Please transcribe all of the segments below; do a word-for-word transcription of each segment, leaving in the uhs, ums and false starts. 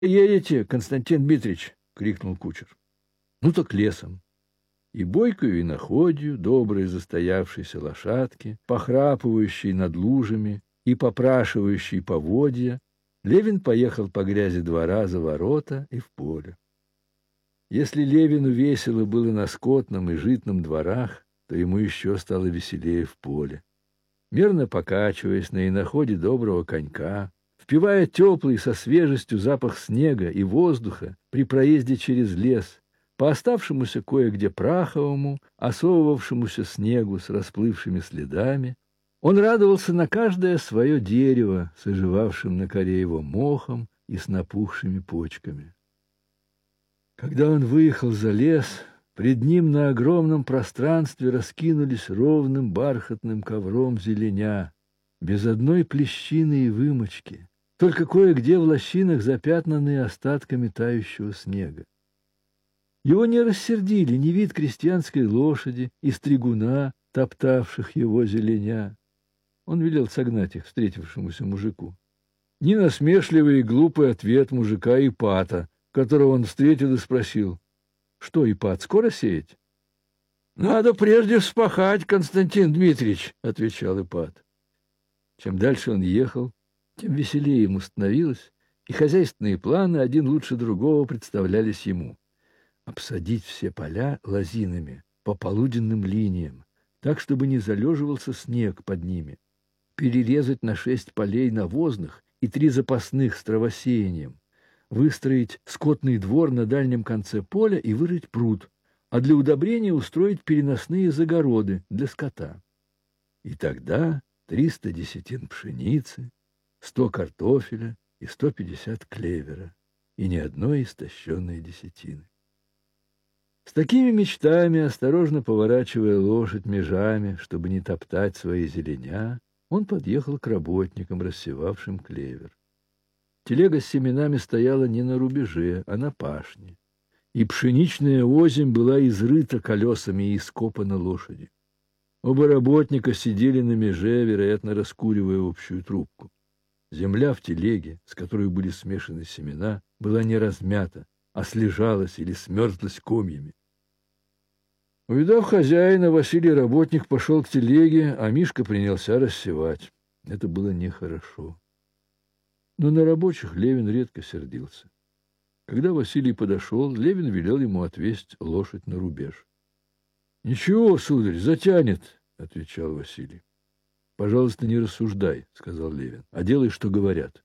едете, Константин Дмитрич? — крикнул кучер. — Ну так лесом. И бойкою иноходью, доброй застоявшейся лошадки, похрапывающей над лужами и попрашивающей поводья, Левин поехал по грязи двора за ворота и в поле. Если Левину весело было на скотном и житном дворах, то ему еще стало веселее в поле. Мерно покачиваясь на иноходе доброго конька, впивая теплый со свежестью запах снега и воздуха при проезде через лес, по оставшемуся кое-где праховому, осовывавшемуся снегу с расплывшими следами, он радовался на каждое свое дерево с оживавшим на коре его мохом и с напухшими почками. Когда он выехал за лес, пред ним на огромном пространстве раскинулись ровным бархатным ковром зеленя, без одной плещины и вымочки, только кое-где в лощинах запятнанные остатками тающего снега. Его не рассердили ни вид крестьянской лошади и стригуна, топтавших его зеленя. Он велел согнать их встретившемуся мужику. Ни насмешливый и глупый ответ мужика Ипата, которого он встретил и спросил: — Что, Ипат, скоро сеять? — Надо прежде вспахать, Константин Дмитриевич, — отвечал Ипат. Чем дальше он ехал, тем веселее ему становилось, и хозяйственные планы один лучше другого представлялись ему. Обсадить все поля лозинами по полуденным линиям, так, чтобы не залеживался снег под ними, перерезать на шесть полей навозных и три запасных с травосеянием, выстроить скотный двор на дальнем конце поля и вырыть пруд, а для удобрения устроить переносные загороды для скота. И тогда триста десятин пшеницы, сто картофеля и сто пятьдесят клевера, и ни одной истощенной десятины. С такими мечтами, осторожно поворачивая лошадь межами, чтобы не топтать свои зеленя, он подъехал к работникам, рассевавшим клевер. Телега с семенами стояла не на рубеже, а на пашне, и пшеничная озимь была изрыта колесами и ископана лошади. Оба работника сидели на меже, вероятно, раскуривая общую трубку. Земля в телеге, с которой были смешаны семена, была не размята, а слежалась или смерзлась комьями. Увидав хозяина, Василий работник пошел к телеге, а Мишка принялся рассевать. Это было нехорошо. Но на рабочих Левин редко сердился. Когда Василий подошел, Левин велел ему отвезть лошадь на рубеж. — Ничего, сударь, затянет, — отвечал Василий. — Пожалуйста, не рассуждай, — сказал Левин, — а делай, что говорят.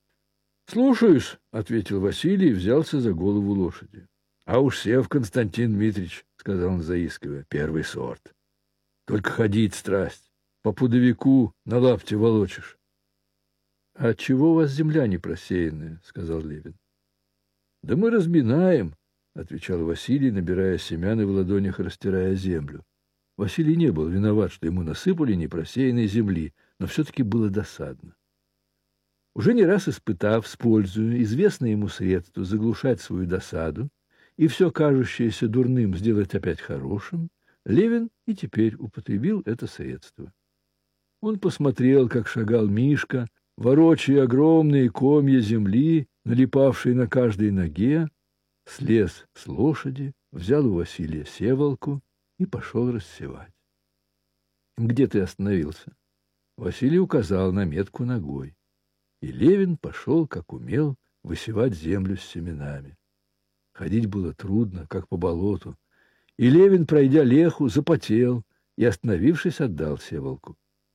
— Слушаюсь, — ответил Василий и взялся за голову лошади. — А уж сев, Константин Дмитрич, — сказал он заискивая, — первый сорт. Только ходить страсть, по пудовику на лапте волочишь. — А отчего у вас земля не просеянная? — сказал Левин. — Да мы разминаем, — отвечал Василий, набирая семян и в ладонях растирая землю. Василий не был виноват, что ему насыпали непросеянной земли, но все-таки было досадно. Уже не раз испытав с пользою известное ему средство заглушать свою досаду и все кажущееся дурным сделать опять хорошим, Левин и теперь употребил это средство. Он посмотрел, как шагал Мишка, ворочая огромные комья земли, налипавшие на каждой ноге, слез с лошади, взял у Василия севалку и пошел рассевать. — Где ты остановился? Василий указал на метку ногой. И Левин пошел, как умел, высевать землю с семенами. Ходить было трудно, как по болоту, и Левин, пройдя леху, запотел и, остановившись, отдал севалку.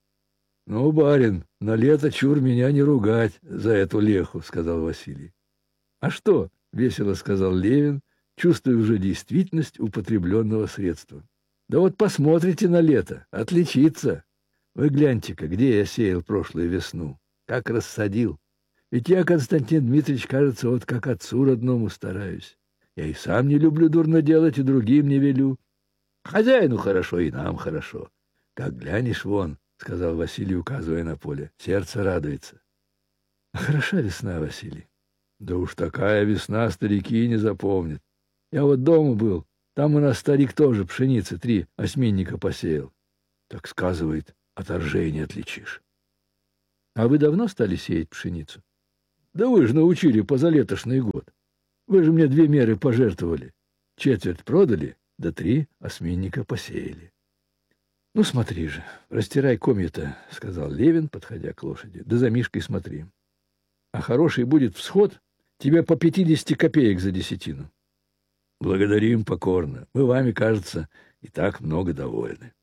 — Ну, барин, на лето чур меня не ругать за эту леху, — сказал Василий. — А что? — весело сказал Левин, чувствуя уже действительность употребленного средства. — Да вот посмотрите на лето, отличится. Вы гляньте-ка, где я сеял прошлую весну, как рассадил. Ведь я, Константин Дмитриевич, кажется, вот как отцу родному стараюсь. Я и сам не люблю дурно делать, и другим не велю. Хозяину хорошо, и нам хорошо. Как глянешь вон, — сказал Василий, указывая на поле, — сердце радуется. — Хороша весна, Василий. Да уж такая весна старики не запомнят. Я вот дома был, там у нас старик тоже пшеницы три осьминника посеял. Так сказывает, от ржей не отличишь. — А вы давно стали сеять пшеницу? Да вы же научили позалетошный год. Вы же мне две меры пожертвовали. Четверть продали, да три осьминника посеяли. — Ну, смотри же, растирай комья-то, — сказал Левин, подходя к лошади. — Да за Мишкой смотри. А хороший будет всход, тебе по пятидесяти копеек за десятину. — Благодарим покорно. Мы вами, кажется, и так много довольны.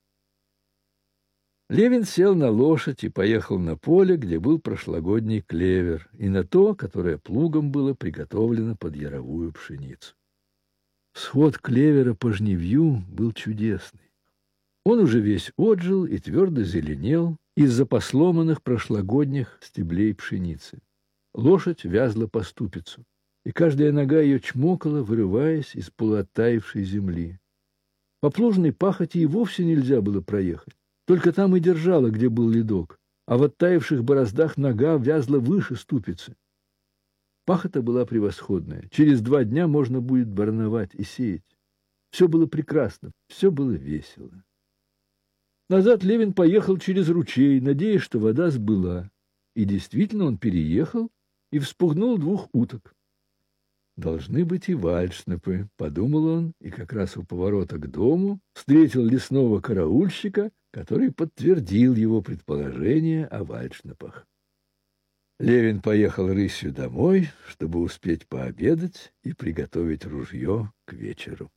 Левин сел на лошадь и поехал на поле, где был прошлогодний клевер, и на то, которое плугом было приготовлено под яровую пшеницу. Всход клевера по жнивью был чудесный. Он уже весь отжил и твердо зеленел из-за посломанных прошлогодних стеблей пшеницы. Лошадь вязла по ступицу, и каждая нога ее чмокала, вырываясь из полуоттаившей земли. По плужной пахоте и вовсе нельзя было проехать. Только там и держала, где был ледок, а в оттаивших бороздах нога вязла выше ступицы. Пахота была превосходная. Через два дня можно будет барановать и сеять. Все было прекрасно, все было весело. Назад Левин поехал через ручей, надеясь, что вода сбыла. И действительно он переехал и вспугнул двух уток. Должны быть и вальшнепы, — подумал он, и как раз у поворота к дому встретил лесного караульщика, который подтвердил его предположение о вальшнепах. Левин поехал рысью домой, чтобы успеть пообедать и приготовить ружье к вечеру.